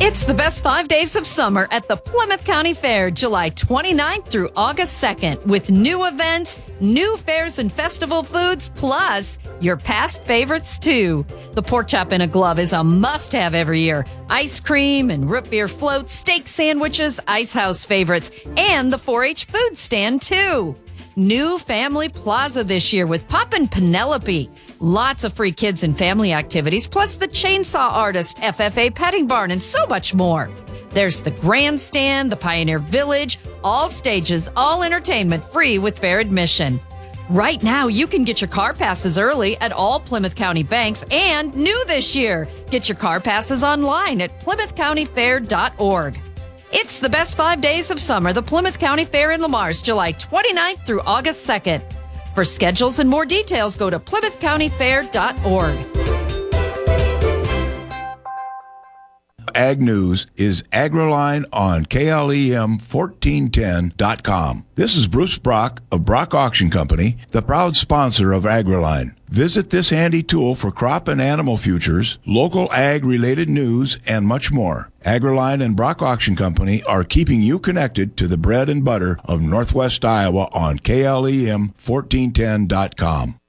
It's the best 5 days of summer at the Plymouth County Fair, July 29th through August 2nd, with new events, new fairs and festival foods, plus your past favorites too. The pork chop in a glove is a must-have every year. Ice cream and root beer floats, steak sandwiches, Ice House favorites, and the 4-H food stand too. New Family Plaza this year with Poppin' Penelope. Lots of free kids and family activities, plus the Chainsaw Artist, FFA Petting Barn, and so much more. There's the Grandstand, the Pioneer Village, all stages, all entertainment free with fair admission. Right now, you can get your car passes early at all Plymouth County banks, and new this year, get your car passes online at plymouthcountyfair.org. It's the best 5 days of summer, the Plymouth County Fair in Lamar's, July 29th through August 2nd. For schedules and more details, go to plymouthcountyfair.org. Ag News is AgriLine on KLEM1410.com. This is Bruce Brock of Brock Auction Company, the proud sponsor of AgriLine. Visit this handy tool for crop and animal futures, local ag-related news, and much more. AgriLine and Brock Auction Company are keeping you connected to the bread and butter of Northwest Iowa on KLEM1410.com.